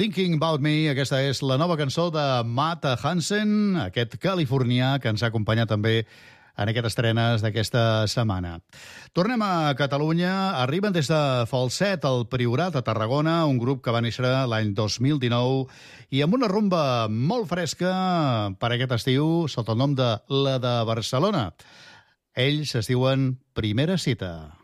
Thinking About Me, aquesta és la nova cançó de Matt Hansen, aquest californià que ens ha acompanyat també en aquestes estrenes d'aquesta setmana. Tornem a Catalunya. Arriben des de Falset, al Priorat, a Tarragona, un grup que va néixer l'any 2019 i amb una rumba molt fresca per aquest estiu sota el nom de La de Barcelona. Ells es diuen Primera Cita.